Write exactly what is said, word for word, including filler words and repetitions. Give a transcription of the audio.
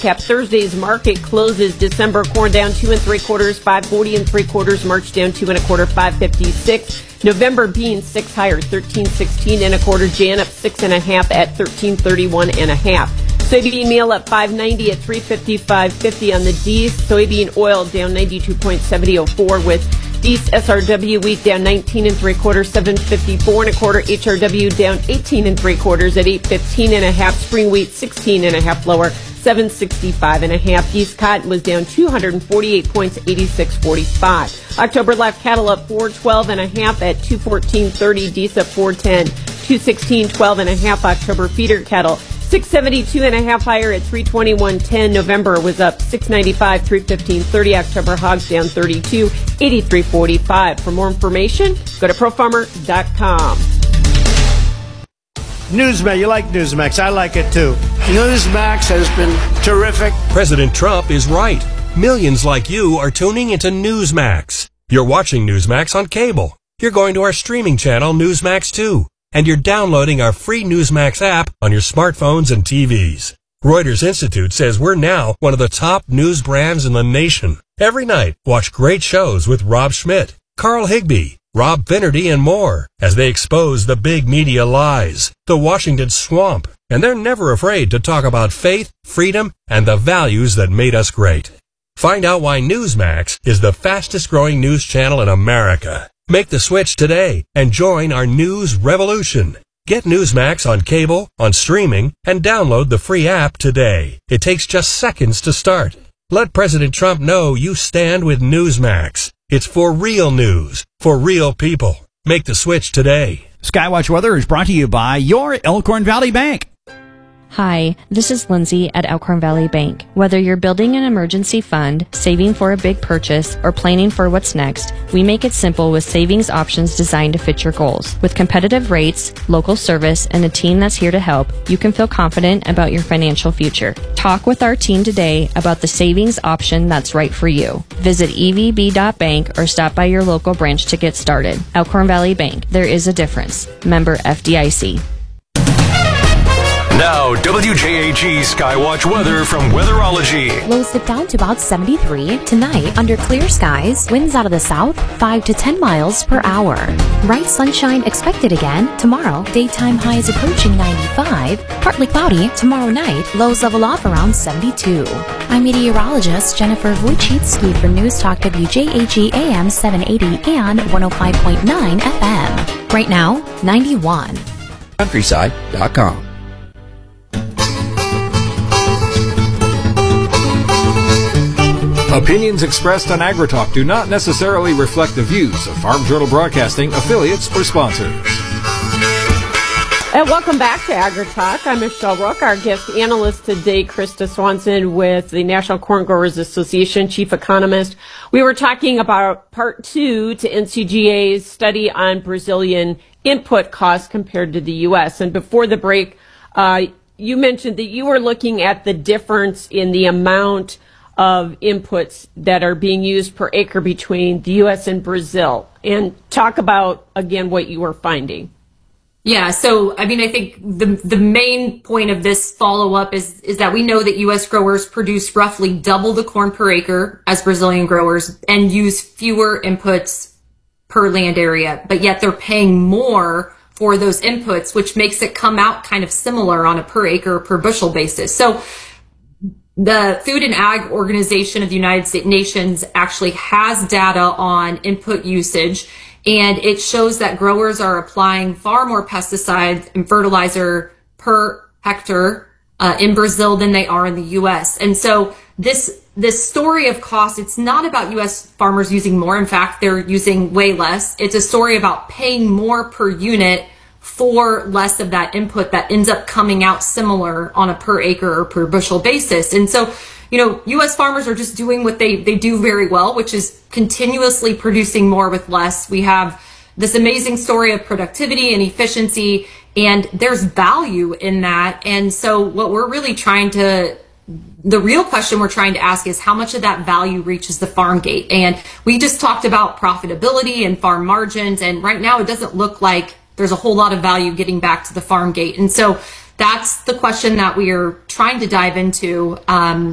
recap Thursday's market closes. December corn down two and three quarters, five forty and three quarters. March down two and a quarter, five fifty-six. November beans six higher, thirteen sixteen and a quarter. Jan up six and a half at thirteen thirty-one and a half. Soybean meal up five ninety at three fifty-five fifty on the D. Soybean oil down ninety-two point seven oh four with East S R W wheat down nineteen and three quarters, seven fifty-four and a quarter. H R W down eighteen and three quarters at eight fifteen and a half. Spring wheat sixteen and a half lower, seven sixty-five and a half. East cotton was down two hundred forty-eight points, eighty-six forty-five. October live cattle up four twelve and a half at two fourteen thirty. Dees up four ten, two sixteen twelve and a half. October feeder cattle six seventy-two and a half higher at three twenty-one ten. November was up six ninety-five, three fifteen thirty. October hogs down thirty-two, eighty-three forty-five. For more information, go to pro farmer dot com. Newsmax, you like Newsmax. I like it too. Newsmax has been terrific. President Trump is right. Millions like you are tuning into Newsmax. You're watching Newsmax on cable. You're going to our streaming channel, Newsmax two. And you're downloading our free Newsmax app on your smartphones and T Vs. Reuters Institute says we're now one of the top news brands in the nation. Every night, watch great shows with Rob Schmidt, Carl Higbee, Rob Finnerty, and more as they expose the big media lies, the Washington swamp, and they're never afraid to talk about faith, freedom, and the values that made us great. Find out why Newsmax is the fastest growing news channel in America. Make the switch today and join our news revolution. Get Newsmax on cable, on streaming, and download the free app today. It takes just seconds to start. Let President Trump know you stand with Newsmax. It's for real news, for real people. Make the switch today. Skywatch Weather is brought to you by your Elkhorn Valley Bank. Hi, this is Lindsay at Elkhorn Valley Bank. Whether you're building an emergency fund, saving for a big purchase, or planning for what's next, we make it simple with savings options designed to fit your goals. With competitive rates, local service, and a team that's here to help, you can feel confident about your financial future. Talk with our team today about the savings option that's right for you. Visit E V B dot bank or stop by your local branch to get started. Elkhorn Valley Bank. There is a difference. Member F D I C. Now, W J A G Skywatch weather from Weatherology. Lows dip down to about seventy-three. Tonight, under clear skies, winds out of the south, five to ten miles per hour. Bright sunshine expected again. Tomorrow, daytime highs approaching ninety-five. Partly cloudy. Tomorrow night, lows level off around seventy-two. I'm meteorologist Jennifer Wojcicki for News Talk W J A G A M seven eighty and one oh five point nine F M. Right now, ninety-one. Countryside dot com. Opinions expressed on AgriTalk do not necessarily reflect the views of Farm Journal Broadcasting, affiliates, or sponsors. And welcome back to AgriTalk. I'm Michelle Rook. Our guest analyst today, Krista Swanson with the National Corn Growers Association, chief economist. We were talking about part two to N C G A's study on Brazilian input costs compared to the U S. And before the break, uh, you mentioned that you were looking at the difference in the amount of inputs that are being used per acre between the U S and Brazil, and talk about again what you were finding. Yeah, so I mean, I think the the main point of this follow up is is that we know that U S growers produce roughly double the corn per acre as Brazilian growers and use fewer inputs per land area, but yet they're paying more for those inputs, which makes it come out kind of similar on a per acre per bushel basis. So the Food and Ag Organization of the United States Nations actually has data on input usage, and it shows that growers are applying far more pesticides and fertilizer per hectare uh, in Brazil than they are in the U S. And so this this story of cost, it's not about U S farmers using more. In fact, they're using way less. It's a story about paying more per unit for less of that input that ends up coming out similar on a per acre or per bushel basis. And so, you know, U S farmers are just doing what they, they do very well, which is continuously producing more with less. We have this amazing story of productivity and efficiency, and there's value in that. And so what we're really trying to, the real question we're trying to ask is how much of that value reaches the farm gate. And we just talked about profitability and farm margins, and right now it doesn't look like there's a whole lot of value getting back to the farm gate. And so that's the question that we are trying to dive into. Um,